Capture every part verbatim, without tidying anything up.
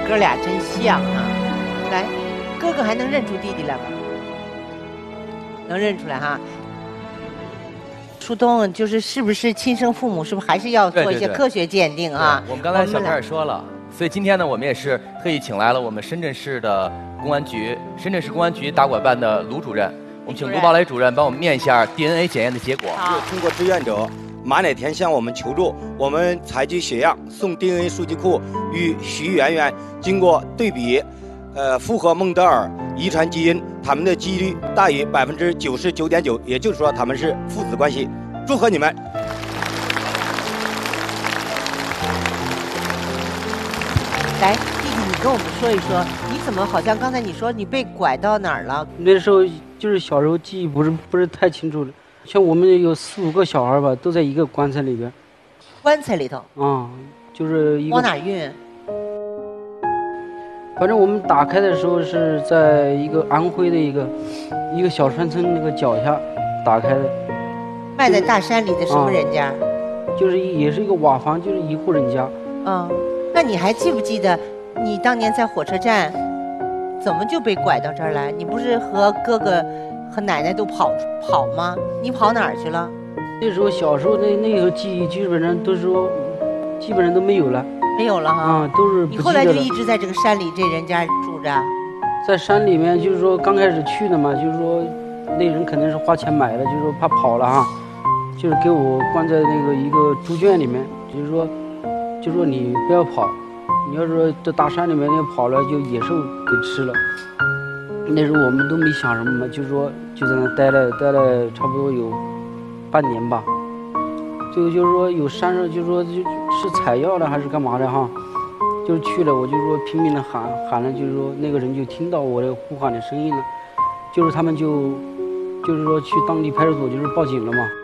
哥俩真像啊！来，哥哥还能认出弟弟来吗？能认出来哈。树东就是是不是亲生父母，是不是还是要做一些科学鉴定啊？ 我们刚才小片也说了，所以今天呢，我们也是特意请来了我们深圳市的公安局、深圳市公安局打管办的卢主任，我们请卢宝磊主任帮我们念一下 D N A 检验的结果。 通过志愿者马乃天向我们求助，我们采集血样送 D N A 数据库，与徐媛媛经过对比，呃，符合孟德尔遗传基因，他们的几率大于百分之九十九点九，也就是说他们是父子关系。祝贺你们！ 来，弟弟，你跟我们说一说，你怎么好像刚才你说你被拐到哪儿了？ 那时候就是小时候记忆不是不是太清楚了。像我们有四五个小孩吧，都在一个棺材里边。 棺材里头？ 啊、嗯，就是一个。 往哪运？ 反正我们打开的时候是在一个安徽的一个一个小山村那个脚下打开的。 卖在大山里的什么人家？ 啊、就是也是一个瓦房，就是一户人家。 嗯，那你还记不记得你当年在火车站怎么就被拐到这儿来？你不是和哥哥和奶奶都跑跑吗？你跑哪儿去了？ 那时候小时候那那个记忆基本上都是说，基本上都没有了。 没有了哈。 啊、嗯，都是不记得了。 你后来就一直在这个山里这人家住着？ 在山里面，就是说刚开始去的嘛，就是说那人肯定是花钱买的，就是说怕跑了哈，就是给我关在那个一个猪圈里面，就是说，就说你不要跑，你要是到大山里面你跑了，就野兽给吃了。那时候我们都没想什么嘛，就是说就在那待了待了差不多有半年吧。最后就是说有山上就是说就是采药的还是干嘛的哈，就是去了我就说拼命的喊喊了，就是说那个人就听到我的呼喊的声音了，就是他们就就是说去当地派出所就是报警了嘛，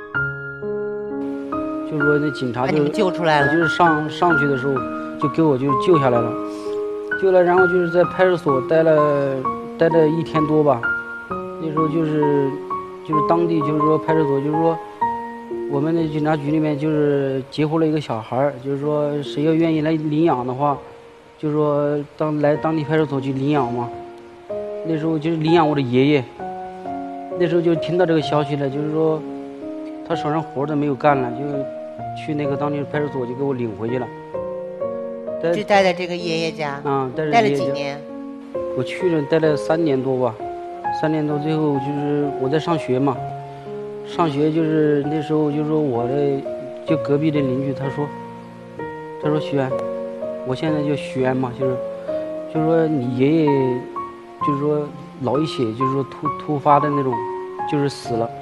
就是说那警察就把你们救出来了， 就是上上去的时候就给我就救下来了，救了然后就是在派出所待了待了一天多吧，那时候就是就是当地就是说派出所就是说。我们的警察局里面就是截获了一个小孩，就是说谁要愿意来领养的话，就是说当来当地派出所去领养嘛。那时候就是领养我的爷爷，那时候就听到这个消息了，就是说他手上活都没有干了，就去那个当地派出所就给我领回去了。 就待在这个爷爷家。 啊、嗯，待着待了几年？ 我去了待了三年多吧，三年多最后就是我在上学嘛。上学就是那时候，就说我的就隔壁的邻居，他说，他说徐安，我现在叫徐安嘛，就是就是说你爷爷就是说脑溢血，就是说突突发的那种，就是死了。